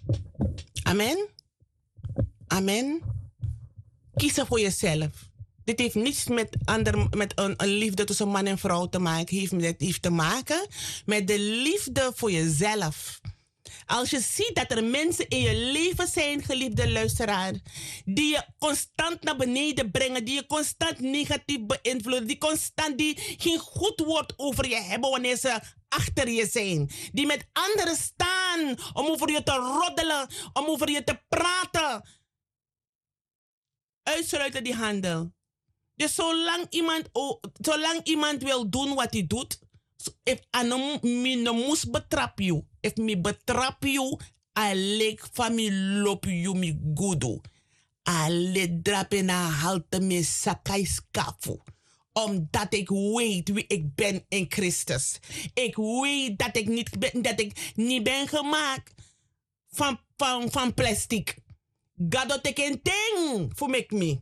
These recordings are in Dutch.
Amen. Amen. Kiezen voor jezelf. Dit heeft niets met een liefde tussen man en vrouw te maken. Het heeft te maken met de liefde voor jezelf. Als je ziet dat er mensen in je leven zijn, geliefde luisteraar, die je constant naar beneden brengen, die je constant negatief beïnvloeden, die geen goed woord over je hebben wanneer ze achter je zijn, die met anderen staan om over je te roddelen, om over je te praten, uitsluiten die handel. Dus zolang iemand wil doen wat hij doet, if me moest betrap you, if me betrap you, alek van me lop you me gudu. Ale drape na halte me sakai skafu. Omdat ik weet wie ik ben in Christus. Ik weet dat ik niet ben gemaakt van plastic. God dat ik een ding voor me.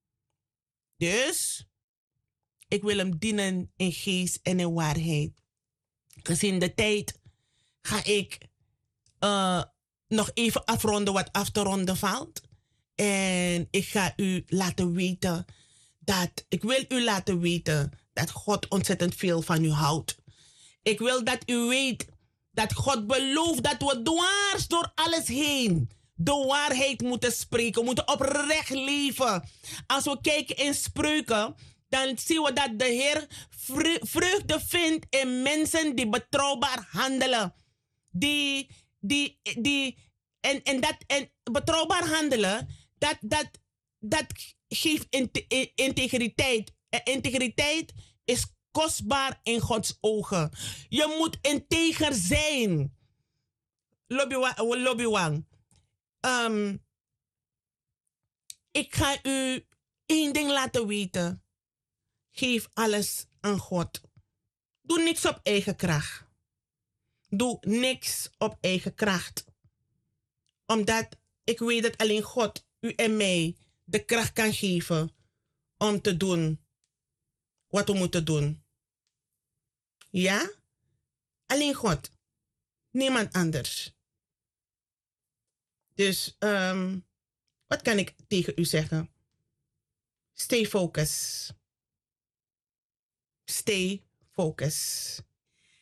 Dus, ik wil hem dienen in geest en in waarheid. Gezien de tijd ga ik nog even afronden wat af te ronden valt. En ik ga u laten weten ik wil u laten weten dat God ontzettend veel van u houdt. Ik wil dat u weet dat God belooft dat we dwars door alles heen de waarheid moeten spreken, moeten oprecht leven. Als we kijken in Spreuken, dan zien we dat de Heer vreugde vindt in mensen die betrouwbaar handelen. En betrouwbaar handelen, dat geeft integriteit. En integriteit is kostbaar in Gods ogen. Je moet integer zijn. Lobby Wang. Ik ga u één ding laten weten. Geef alles aan God. Doe niks op eigen kracht. Doe niks op eigen kracht. Omdat ik weet dat alleen God u en mij de kracht kan geven om te doen wat we moeten doen. Ja? Alleen God. Niemand anders. Dus, wat kan ik tegen u zeggen? Stay focused. Stay focused.